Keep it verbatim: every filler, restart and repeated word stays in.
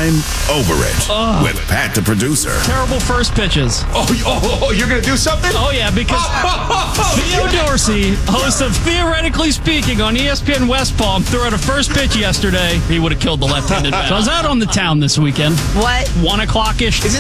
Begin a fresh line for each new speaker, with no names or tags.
I'm over it.
Ugh.
With Pat the producer.
Terrible first pitches.
Oh, oh, oh, you're going to do something?
Oh, yeah, because Theo Dorsey, host of Theoretically Speaking on E S P N West Palm, threw out a first pitch yesterday. He would have killed the left-handed bat. So I was out on the town this weekend.
What?
One o'clock-ish.
Isn't